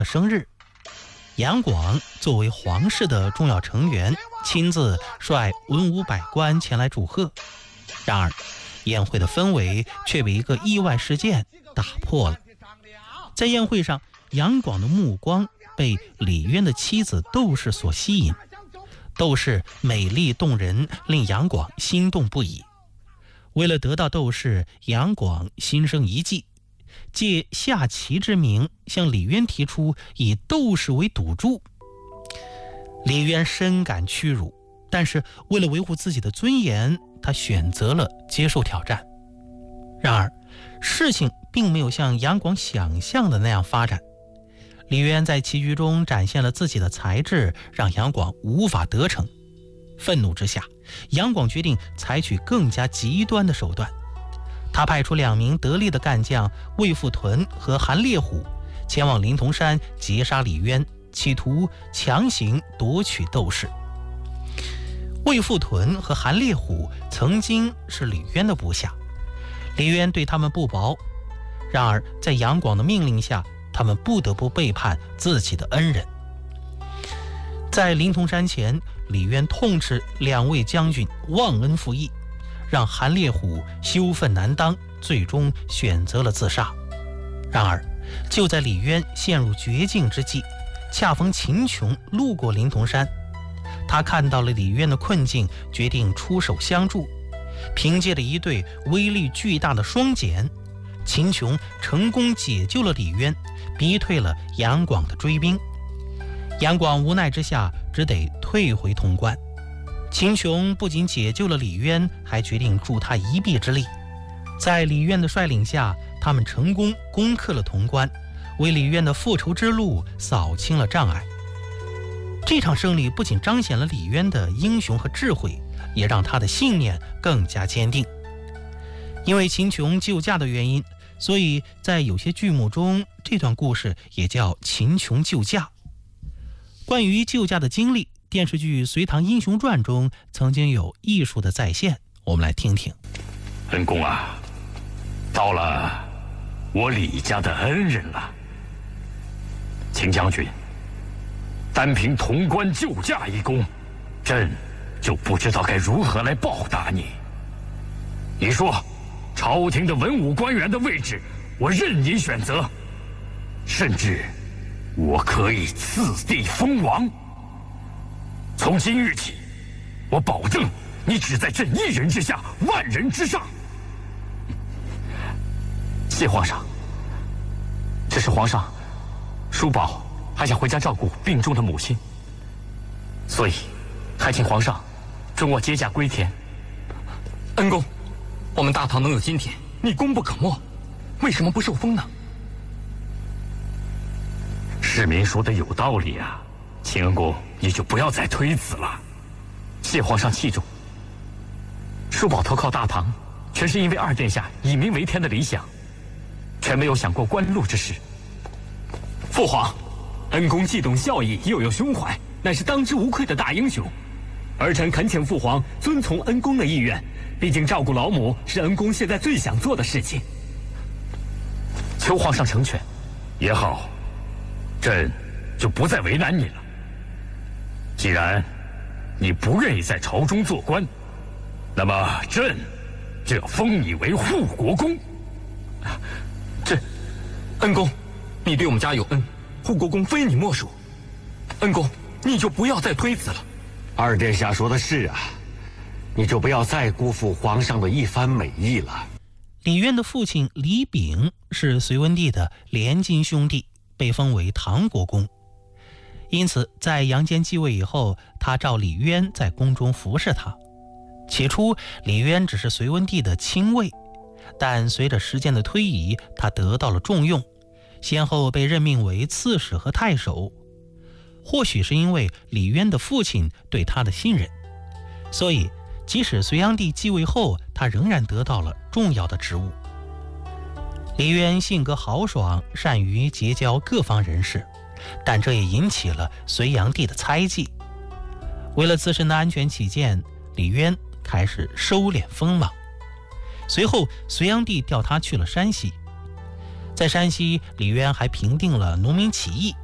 生日，杨广作为皇室的重要成员，亲自率文武百官前来祝贺。然而宴会的氛围却被一个意外事件打破了。在宴会上，杨广的目光被李渊的妻子窦氏所吸引。窦氏美丽动人，令杨广心动不已。为了得到窦氏，杨广心生一计，借下棋之名向李渊提出以窦氏为赌注。李渊深感屈辱，但是为了维护自己的尊严，他选择了接受挑战。然而事情并没有像杨广想象的那样发展。李渊在棋局中展现了自己的才智，让杨广无法得逞。愤怒之下，杨广决定采取更加极端的手段。他派出2名得力的干将魏富屯和韩烈虎前往灵童山截杀李渊，企图强行夺取窦氏。魏富屯和韩烈虎曾经是李渊的部下，李渊对他们不薄。然而在杨广的命令下，他们不得不背叛自己的恩人。在灵童山前，李渊痛斥2位将军忘恩负义，让韩烈虎羞愤难当，最终选择了自杀。然而就在李渊陷入绝境之际，恰逢秦琼路过灵童山，他看到了李渊的困境，决定出手相助。凭借着一对威力巨大的双锏，秦琼成功解救了李渊，逼退了杨广的追兵。杨广无奈之下，只得退回潼关。秦琼不仅解救了李渊，还决定助他一臂之力。在李渊的率领下，他们成功攻克了潼关，为李渊的复仇之路扫清了障碍。这场胜利不仅彰显了李渊的英雄和智慧，也让他的信念更加坚定。因为秦琼救驾的原因，所以在有些剧目中，这段故事也叫秦琼救驾。关于救驾的经历，电视剧《隋唐英雄传》中曾经有艺术的再现，我们来听听。 恩公啊，到了我李家的恩人了。秦将军，单凭潼关救驾一功，朕就不知道该如何来报答你。你说朝廷的文武官员的位置，我任你选择，甚至我可以赐地封王。从今日起，我保证你只在朕一人之下，万人之上。谢皇上，只是皇上，叔宝还想回家照顾病重的母亲，所以还请皇上准我接驾归田。 恩公，我们大唐能有今天，你功不可没，为什么不受封呢？ 市民说的有道理啊，秦恩公，你就不要再推辞了。 谢皇上器重。叔宝投靠大唐，全是因为二殿下以民为天的理想，全没有想过官禄之事。父皇，恩公既懂孝义，又有胸怀，乃是当之无愧的大英雄。儿臣恳请父皇遵从恩公的意愿，毕竟照顾老母是恩公现在最想做的事情。求皇上成全。 也好，朕就不再为难你了。既然你不愿意在朝中做官，那么朕就要封你为护国公。 恩公，你对我们家有恩，护国公非你莫属。恩公，你就不要再推辞了。 二殿下说的是啊，你就不要再辜负皇上的一番美意了。 李渊的父亲李炳是隋文帝的连襟兄弟，被封为唐国公。因此在杨坚继位以后，他召李渊在宫中服侍他。起初李渊只是隋文帝的亲卫，但随着时间的推移，他得到了重用，先后被任命为刺史和太守。或许是因为李渊的父亲对他的信任，所以即使隋炀帝继位后，他仍然得到了重要的职务。李渊性格豪爽，善于结交各方人士，但这也引起了隋炀帝的猜忌。为了自身的安全起见，李渊开始收敛锋芒。随后隋炀帝调他去了山西，在山西，李渊还平定了农民起义，